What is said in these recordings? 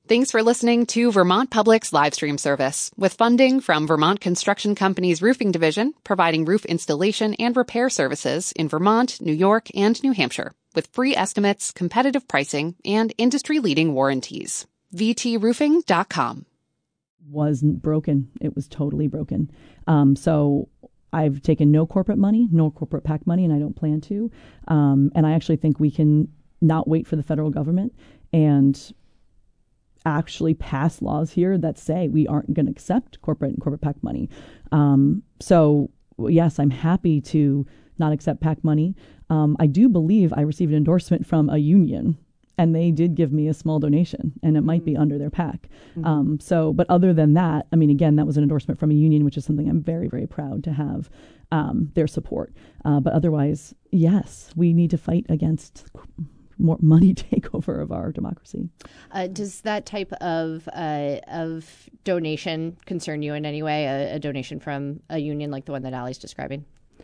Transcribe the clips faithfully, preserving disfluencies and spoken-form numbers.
Thanks for listening to Vermont Public's live stream service, with funding from Vermont Construction Company's Roofing Division, providing roof installation and repair services in Vermont, New York, and New Hampshire, with free estimates, competitive pricing, and industry-leading warranties. v t roofing dot com. Wasn't broken. It was totally broken. Um, so I've taken no corporate money, no corporate PAC money, and I don't plan to. Um, and I actually think we can not wait for the federal government and actually pass laws here that say we aren't going to accept corporate and corporate PAC money. Um, so, yes, I'm happy to not accept PAC money. Um, I do believe I received an endorsement from a union, and they did give me a small donation, and it might be under their PAC. Mm-hmm. Um, so, but other than that, I mean, again, that was an endorsement from a union, which is something I'm very, very proud to have um, their support. Uh, but otherwise, yes, we need to fight against more money takeover of our democracy. Uh, does that type of uh, of donation concern you in any way? A, a donation from a union like the one that Allie's describing?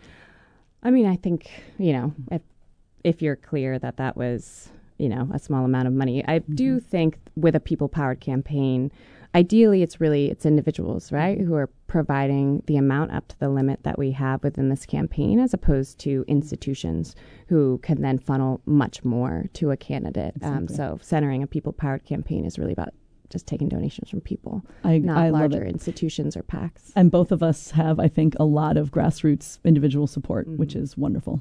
I mean, I think, you know, if if you're clear that that was, you know, a small amount of money, I mm-hmm. do think with a people-powered campaign, ideally it's really, it's individuals, right, who are providing the amount up to the limit that we have within this campaign, as opposed to institutions who can then funnel much more to a candidate. Exactly. Um, so centering a people-powered campaign is really about just taking donations from people, I, not I larger love it. institutions or PACs. And both of us have, I think, a lot of grassroots individual support, Mm-hmm. which is wonderful.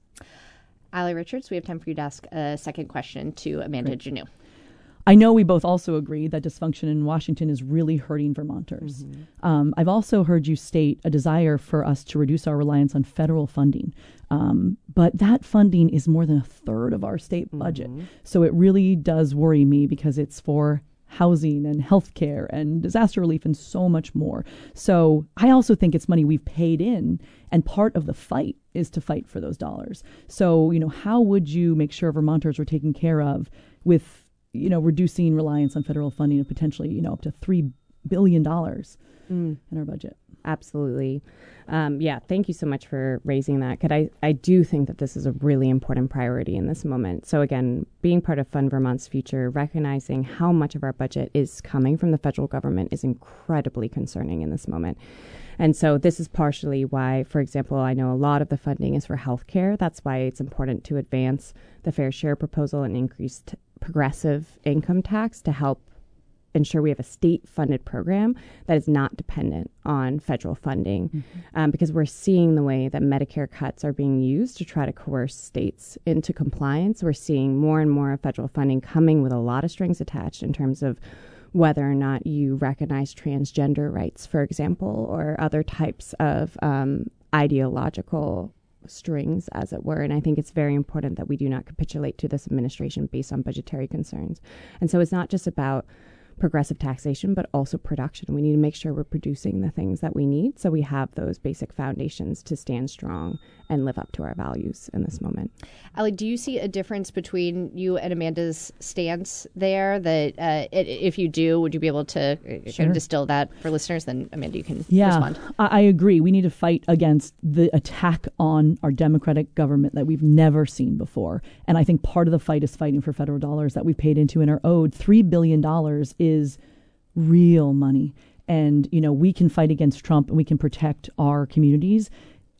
Allie Richards, we have time for you to ask a second question to Amanda Great. Janot. I know we both also agree that dysfunction in Washington is really hurting Vermonters. Mm-hmm. Um, I've also heard you state a desire for us to reduce our reliance on federal funding. Um, but that funding is more than a third of our state budget. Mm-hmm. So it really does worry me because it's for housing and healthcare and disaster relief and so much more. So I also think it's money we've paid in, and part of the fight is to fight for those dollars. So, you know, how would you make sure Vermonters were taken care of with, you know, reducing reliance on federal funding of potentially, you know, up to three billion dollars mm. in our budget? Absolutely. Um, yeah, thank you so much for raising that. Because I, I do think that this is a really important priority in this moment. So again, being part of Fund Vermont's future, recognizing how much of our budget is coming from the federal government is incredibly concerning in this moment. And so this is partially why, for example, I know a lot of the funding is for healthcare. That's why it's important to advance the fair share proposal and increase t- progressive income tax to help ensure we have a state-funded program that is not dependent on federal funding, mm-hmm. um, because we're seeing the way that Medicare cuts are being used to try to coerce states into compliance. We're seeing more and more of federal funding coming with a lot of strings attached in terms of whether or not you recognize transgender rights, for example, or other types of um, ideological strings, as it were. And I think it's very important that we do not capitulate to this administration based on budgetary concerns. And so it's not just about progressive taxation, but also production. We need to make sure we're producing the things that we need so we have those basic foundations to stand strong and live up to our values in this moment. Allie, do you see a difference between you and Amanda's stance there? That uh, it, if you do, would you be able to uh, Sure. kind of distill that for listeners? Then Amanda, you can yeah, respond. I, I agree. We need to fight against the attack on our democratic government that we've never seen before. And I think part of the fight is fighting for federal dollars that we paid into and are owed. three billion dollars is real money. And, you know, we can fight against Trump and we can protect our communities.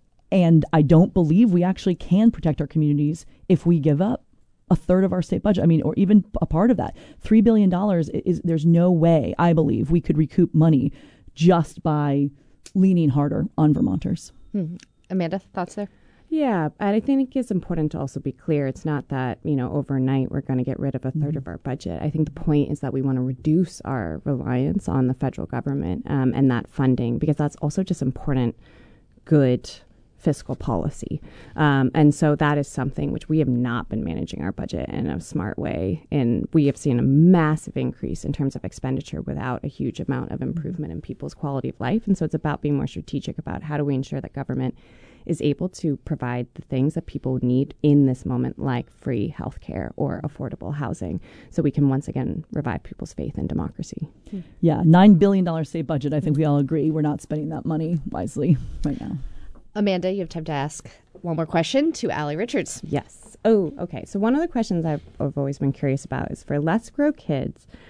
And I don't believe we actually can protect our communities if we give up a third of our state budget. I mean, or even a part of that. three billion dollars is, there's no way, I believe, we could recoup money just by leaning harder on Vermonters. Hmm. Amanda, thoughts there? Yeah, and I think it's important to also be clear. It's not that, you know, overnight we're going to get rid of a third mm-hmm. of our budget. I think the point is that we want to reduce our reliance on the federal government um, and that funding, because that's also just important, good fiscal policy. Um, and so that is something which we have not been managing our budget in a smart way. And we have seen a massive increase in terms of expenditure without a huge amount of improvement in people's quality of life. And so it's about being more strategic about how do we ensure that government is able to provide the things that people need in this moment, like free healthcare or affordable housing, so we can once again revive people's faith in democracy. Yeah, nine billion dollars state budget. I think we all agree we're not spending that money wisely right now. Amanda, you have time to ask one more question to Allie Richards. Yes. Oh, okay. So one of the questions I've, I've always been curious about is for Let's Grow Kids,